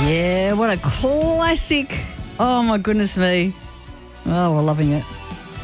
Yeah, what a classic. Oh, my goodness me. Oh, we're loving it.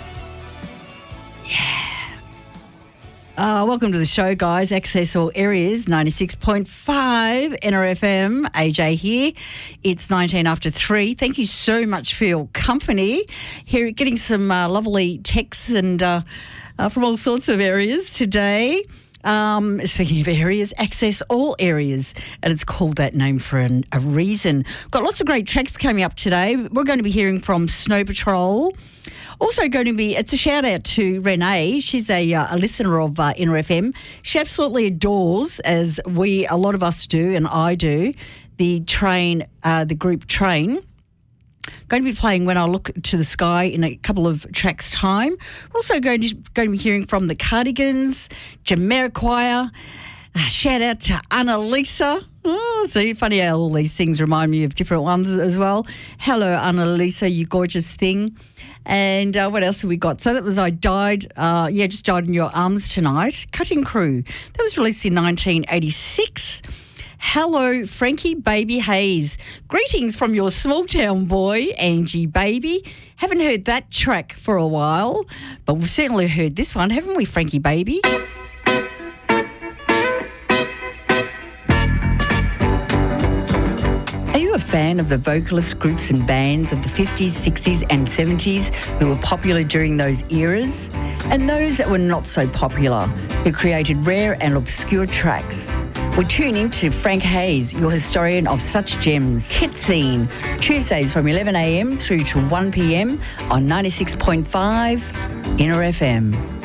Yeah. Welcome to the show, guys. Access All Areas, 96.5 NRFM. AJ here. It's 19 after 3. Thank you so much for your company. Here, getting some lovely texts and from all sorts of areas today. Speaking of areas, Access All Areas, and it's called that name for a reason. Got lots of great tracks coming up today. We're going to be hearing from Snow Patrol. Also going to be, it's a shout out to Renee. She's a listener of Inner FM. She absolutely adores, as a lot of us do, and I do, the group Train. Going to be playing When I Look to the Sky in a couple of tracks' time. We're also going to be hearing from the Cardigans, Jamiroquai. Shout out to Annalisa. Oh, so funny how all these things remind me of different ones as well. Hello, Annalisa, you gorgeous thing. And what else have we got? So that was I Died, Just Died in Your Arms Tonight. Cutting Crew. That was released in 1986. Hello, Frankie Baby Hayes. Greetings from your small town boy, Angie Baby. Haven't heard that track for a while, but we've certainly heard this one, haven't we, Frankie Baby? Are you a fan of the vocalist groups and bands of the 50s, 60s and 70s who were popular during those eras? And those that were not so popular, who created rare and obscure tracks? Well, tune in to Frank Hayes, your historian of such gems. Hit Scene, Tuesdays from 11 a.m. through to 1 p.m. on 96.5 Inner FM.